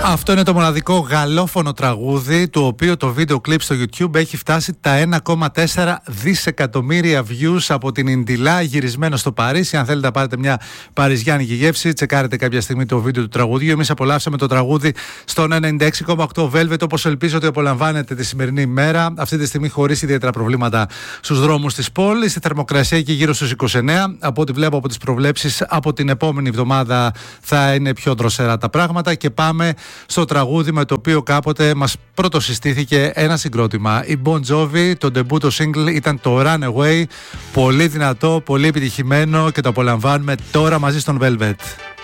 Αυτό είναι το μοναδικό γαλλόφωνο τραγούδι, το οποίο το βίντεο κλιπ στο YouTube έχει φτάσει τα 1,4 δισεκατομμύρια views από την Ιντιλά, γυρισμένο στο Παρίσι. Αν θέλετε να πάρετε μια παριζιάνικη γεύση, τσεκάρετε κάποια στιγμή το βίντεο του τραγουδιού. Εμείς απολαύσαμε το τραγούδι στον 96,8 Velvet, όπως ελπίζω ότι απολαμβάνετε τη σημερινή ημέρα. Αυτή τη στιγμή χωρίς ιδιαίτερα προβλήματα στους δρόμους της πόλης. Η θερμοκρασία εκεί γύρω στους 29. Από ό,τι βλέπω από τις προβλέψεις, από την επόμενη εβδομάδα θα είναι πιο δροσερά τα πράγματα. Και πάμε στο τραγούδι με το οποίο κάποτε μας πρωτοσυστήθηκε ένα συγκρότημα. Η Bon Jovi, το debut το single ήταν το Runaway. Πολύ δυνατό, πολύ επιτυχημένο και το απολαμβάνουμε τώρα μαζί στον Velvet.